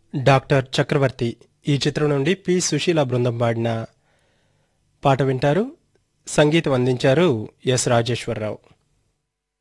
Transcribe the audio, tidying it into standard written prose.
Doctor చక్రవర్తి ఈ చిత్రం నుండి పి సుశీల బృందం పాడిన పాట వింటారు. సంగీతం అందించారు ఎస్ రాజేశ్వరరావు.